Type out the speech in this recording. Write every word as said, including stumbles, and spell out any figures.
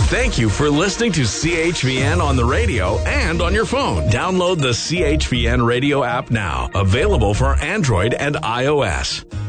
Thank you for listening to C H V N on the radio and on your phone. Download the C H V N radio app now. Available for Android and iOS.